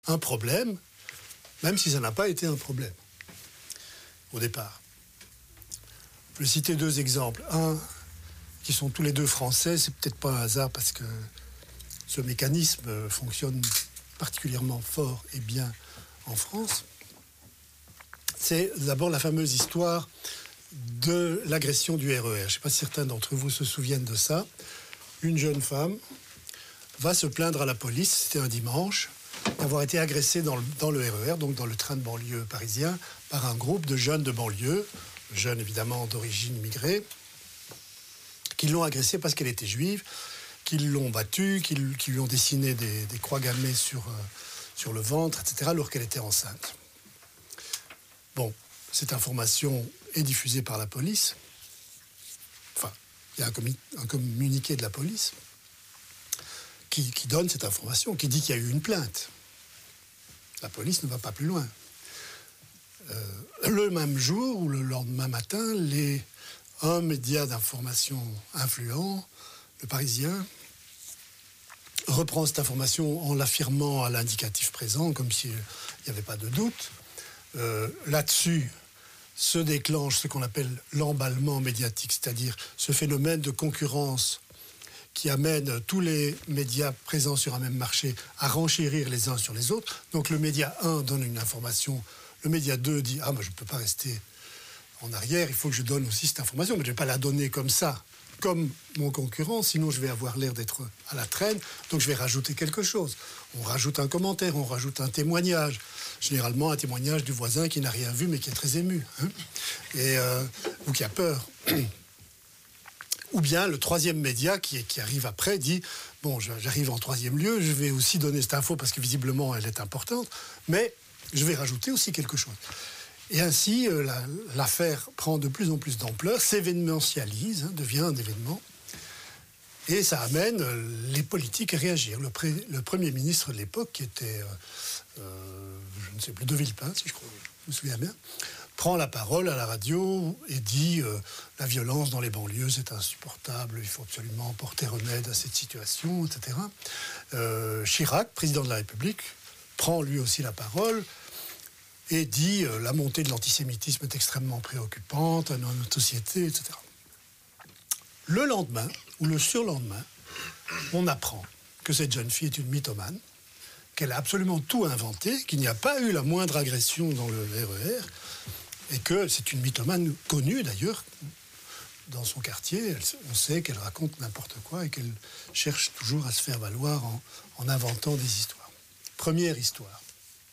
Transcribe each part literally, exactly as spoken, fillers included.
un problème, même si ça n'a pas été un problème au départ. Je vais citer deux exemples. Un, qui sont tous les deux français, c'est peut-être pas un hasard parce que ce mécanisme fonctionne particulièrement fort et bien en France. C'est d'abord la fameuse histoire de l'agression du R E R. Je ne sais pas si certains d'entre vous se souviennent de ça. Une jeune femme va se plaindre à la police, c'était un dimanche, d'avoir été agressée dans le, dans le R E R, donc dans le train de banlieue parisien, par un groupe de jeunes de banlieue, jeunes évidemment d'origine immigrée, qui l'ont agressée parce qu'elle était juive, qui l'ont battue, qui, qui lui ont dessiné des, des croix gammées sur, euh, sur le ventre, et cetera, alors qu'elle était enceinte. Bon, cette information est diffusée par la police. Enfin, il y a un, commu- un communiqué de la police qui, qui donne cette information, qui dit qu'il y a eu une plainte. La police ne va pas plus loin. Euh, le même jour ou le lendemain matin, les, un média d'information influent, le Parisien, reprend cette information en l'affirmant à l'indicatif présent, comme s'il n'y avait pas de doute. Euh, là-dessus se déclenche ce qu'on appelle l'emballement médiatique, c'est-à-dire ce phénomène de concurrence qui amène tous les médias présents sur un même marché à renchérir les uns sur les autres. Donc le média un donne une information, le média deux dit « Ah, mais je ne peux pas rester en arrière, il faut que je donne aussi cette information, mais je ne vais pas la donner comme ça, comme mon concurrent, sinon je vais avoir l'air d'être à la traîne, donc je vais rajouter quelque chose. » On rajoute un commentaire, on rajoute un témoignage, généralement un témoignage du voisin qui n'a rien vu mais qui est très ému, hein, et, euh, ou qui a peur. Ou bien le troisième média qui, qui arrive après dit « Bon, j'arrive en troisième lieu, je vais aussi donner cette info parce que visiblement elle est importante, mais je vais rajouter aussi quelque chose. » Et ainsi, euh, la, l'affaire prend de plus en plus d'ampleur, s'événementialise, hein, devient un événement, et ça amène euh, les politiques à réagir. Le, pré, le Premier ministre de l'époque, qui était, euh, euh, je ne sais plus, de Villepin, si je, crois, je me souviens bien, prend la parole à la radio et dit euh, « La violence dans les banlieues, c'est insupportable, il faut absolument porter remède à cette situation, et cetera » euh, Chirac, président de la République, prend lui aussi la parole et dit euh, « La montée de l'antisémitisme est extrêmement préoccupante dans notre société, et cetera » Le lendemain, ou le surlendemain, on apprend que cette jeune fille est une mythomane, qu'elle a absolument tout inventé, qu'il n'y a pas eu la moindre agression dans le R E R, et que c'est une mythomane connue d'ailleurs dans son quartier. Elle, on sait qu'elle raconte n'importe quoi et qu'elle cherche toujours à se faire valoir en, en inventant des histoires. Première histoire.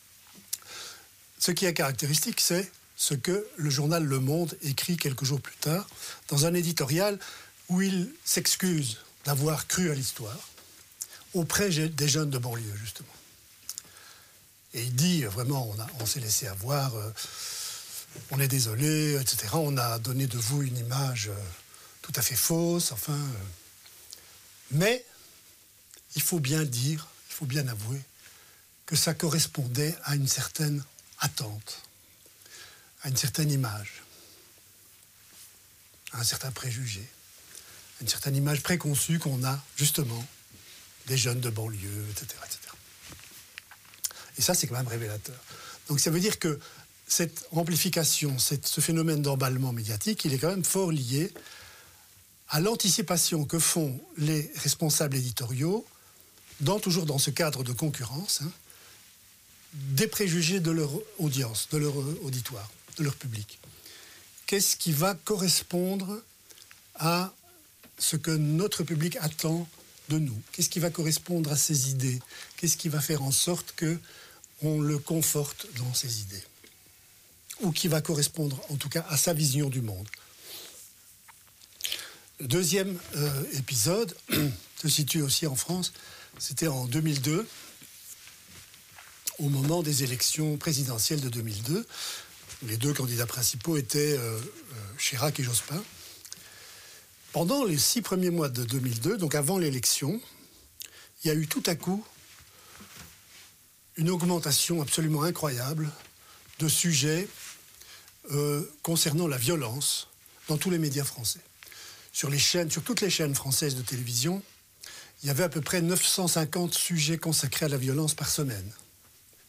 Ce qui est caractéristique, c'est ce que le journal Le Monde écrit quelques jours plus tard dans un éditorial où il s'excuse d'avoir cru à l'histoire auprès des jeunes de banlieue, justement. Et il dit, vraiment, on, a, on s'est laissé avoir, euh, on est désolé, et cetera. On a donné de vous une image euh, tout à fait fausse, enfin. Euh, mais il faut bien dire, il faut bien avouer que ça correspondait à une certaine attente, à une certaine image, à un certain préjugé, à une certaine image préconçue qu'on a, justement, des jeunes de banlieue, et cetera, et cetera. Et ça, c'est quand même révélateur. Donc ça veut dire que cette amplification, cette, ce phénomène d'emballement médiatique, il est quand même fort lié à l'anticipation que font les responsables éditoriaux, dans, toujours dans ce cadre de concurrence, hein, des préjugés de leur audience, de leur auditoire, de leur public. Qu'est-ce qui va correspondre à ce que notre public attend de nous? Qu'est-ce qui va correspondre à ses idées? Qu'est-ce qui va faire en sorte qu'on le conforte dans ses idées? Ou qui va correspondre, en tout cas, à sa vision du monde? Le deuxième euh, épisode se situe aussi en France. C'était en deux mille deux, au moment des élections présidentielles de deux mille deux. Les deux candidats principaux étaient euh, euh, Chirac et Jospin. Pendant les six premiers mois de deux mille deux, donc avant l'élection, il y a eu tout à coup une augmentation absolument incroyable de sujets euh, concernant la violence dans tous les médias français. Sur les chaînes, sur toutes les chaînes françaises de télévision, il y avait à peu près neuf cent cinquante sujets consacrés à la violence par semaine.